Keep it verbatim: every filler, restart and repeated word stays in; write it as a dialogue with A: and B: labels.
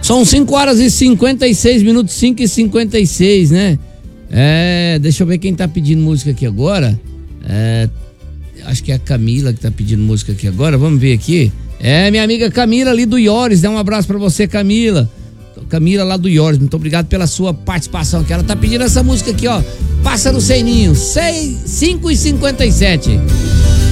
A: São cinco horas e cinquenta e seis minutos, cinco e cinquenta e seis, né? É, deixa eu ver quem tá pedindo música aqui agora. É, acho que é a Camila que tá pedindo música aqui agora. Vamos ver aqui. É, minha amiga Camila ali do Iores. Dá um abraço pra você, Camila. Camila lá do Iores. Muito obrigado pela sua participação aqui. Ela tá pedindo essa música aqui, ó. Pássaro Sem Ninho, cinco e cinquenta e sete.